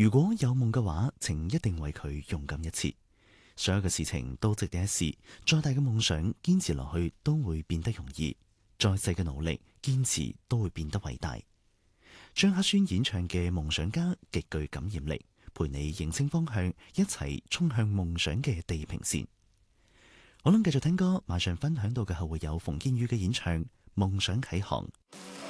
如果有夢嘅話，請一定為佢勇敢一次。所有嘅事情都值得一試，再大嘅夢想堅持落去都會變得容易，再細嘅努力堅持都會變得偉大。張克宣演唱嘅《夢想家》極具感染力，陪你認清方向，一齊衝向夢想嘅地平線。好啦，繼續聽歌，馬上分享到嘅後會有馮建宇嘅演唱《夢想啟航》。